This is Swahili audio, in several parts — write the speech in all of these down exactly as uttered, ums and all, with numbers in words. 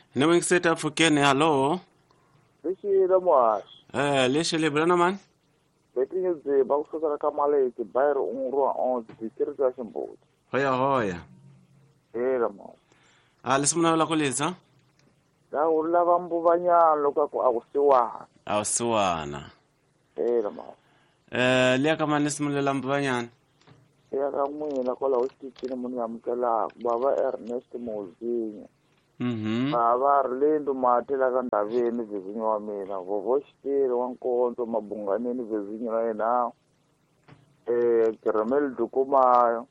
Knowing set up for Kenny, hello. Lexi la mwash. Eh, leshe le brana man. Betinye ze ba kusaka ka male ke bayro unro on di tirga shimbo. Hoya hoya. Eh la mwash. Ah, lesumna la kulisa. Da ulla bambu banyalo ka ku akusiwa. Awuswana. Eh la mwash. Eh, le ka man lesumna la mbanyana. Ya ka mwina kola usitini muni amkala baba Ernest Mozinho. Mhm. Baba Arlindo Matela ka ndaveni vizinyo wa mina. Vovo xitiri wa nkonzo mabunganeni vizinyo na yena. Eh, Caramel Dukumayo.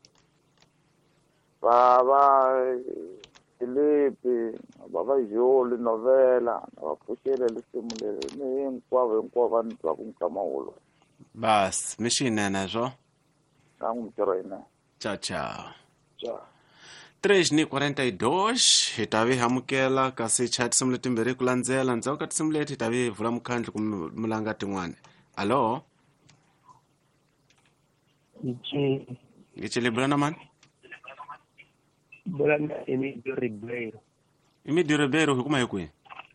Baba Filipe, baba Joli novela, vapuxele lisimu leri ni hinkwavo hinkwavo va ni twaku nkamaholo. Bas, mishine na zo. Na n'wi mintirho yina. Ciao ciao. Ciao. três ni quarenta e dois, hi ta vi hamukela kasi chat simu leti mbirhi ku landzela ndzhaku ka tisimu leti hi ta vi vula mukhandli ku mulanga tin'wana. Allo? Ichi Ngichi le brana man? Brana Emidio Ribeiro. Emidio Ribeiro hi kuma hi kwihi?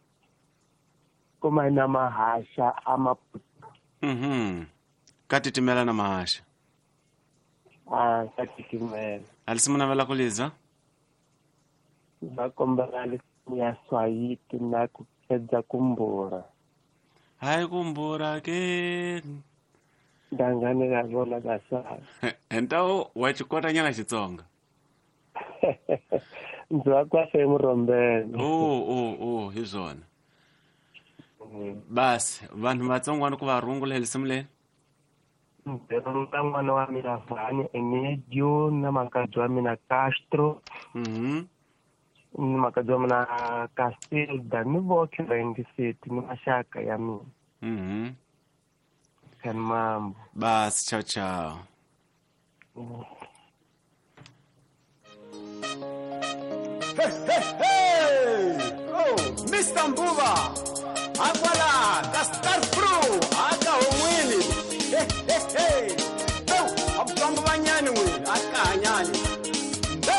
Kuma na mahasha amaputo. Mhm. Ka titimela na mahasha. Ah, ka titimela. Alisimu navela kuliza? Va kombela lisimu ya Swahili na ku khedza kumbura. Hayi kumbura ke. Dangane ka vona ka sala. Entawo wa chikota nyana Xitsonga. Ndzi va kwase emurombeni. Oh oh oh hi swona. Bas, vanhu vatsongwana ku va rungula lisimu leri. Ndzi n'wana wa mina Vani Emedio na makadzi wa mina Castro. Mhm. Ni makadzi wa mina Castilda ni voke rayingiseti ni maxaka ya mina. Mhm. Kan mambo. Bas, ciao ciao. Hey, hey, hey! Oh, mister Mbuba! Akwala, the star fruit!